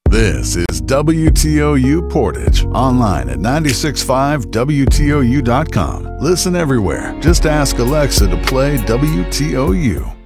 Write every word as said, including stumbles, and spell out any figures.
This is W T O U Portage, online at nine six five W T O U dot com. Listen everywhere. Just ask Alexa to play W T O U.